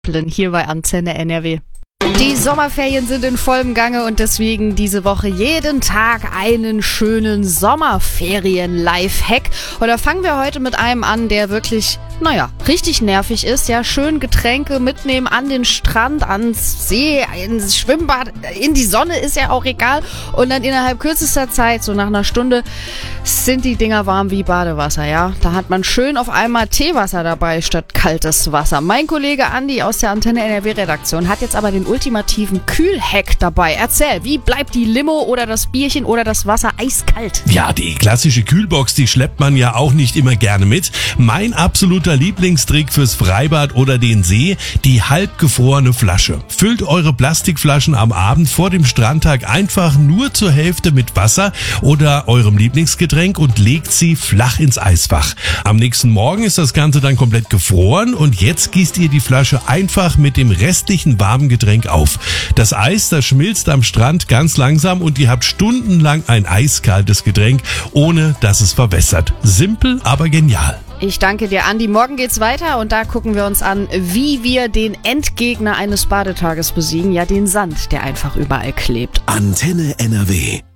Hier bei Antenne NRW. Die Sommerferien sind in vollem Gange und deswegen diese Woche jeden Tag einen schönen Sommerferien-Lifehack. Und da fangen wir heute mit einem an, der wirklich, richtig nervig ist. Ja, schön Getränke mitnehmen an den Strand, ans See, ins Schwimmbad, in die Sonne, ist ja auch egal. Und dann innerhalb kürzester Zeit, so nach einer Stunde, sind die Dinger warm wie Badewasser, ja. Da hat man schön auf einmal Teewasser dabei statt kaltes Wasser. Mein Kollege Andi aus der Antenne NRW-Redaktion hat jetzt aber den ultimativen Kühlhack dabei. Erzähl, wie bleibt die Limo oder das Bierchen oder das Wasser eiskalt? Ja, die klassische Kühlbox, die schleppt man ja auch nicht immer gerne mit. Mein absoluter Lieblingstrick fürs Freibad oder den See, die halbgefrorene Flasche. Füllt eure Plastikflaschen am Abend vor dem Strandtag einfach nur zur Hälfte mit Wasser oder eurem Lieblingsgetränk und legt sie flach ins Eisfach. Am nächsten Morgen ist das Ganze dann komplett gefroren und jetzt gießt ihr die Flasche einfach mit dem restlichen warmen Getränk auf. Das Eis, das schmilzt am Strand ganz langsam und ihr habt stundenlang ein eiskaltes Getränk, ohne dass es verwässert. Simpel, aber genial. Ich danke dir, Andi. Morgen geht's weiter und da gucken wir uns an, wie wir den Endgegner eines Badetages besiegen. Ja, den Sand, der einfach überall klebt. Antenne NRW.